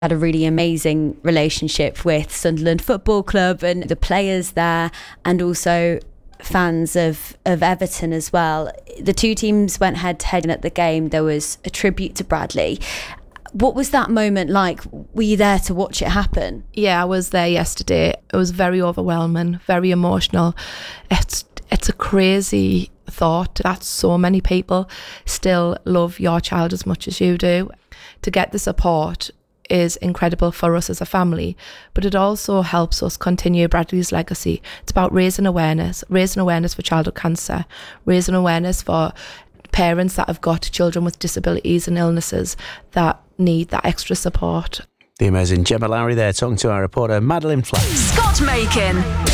had a really amazing relationship with Sunderland Football Club and the players there, and also fans of Everton as well. The two teams went head to head, and at the game there was a tribute to Bradley. What was that moment like? Were you there to watch it happen? Yeah, I was there yesterday. It was very overwhelming, very emotional. It's a crazy thought that so many people still love your child as much as you do. To get the support is incredible for us as a family, but it also helps us continue Bradley's legacy. It's about raising awareness for childhood cancer, raising awareness for parents that have got children with disabilities and illnesses that need that extra support. The amazing Gemma Lowry there talking to our reporter Madeline Flack. Scott Makin.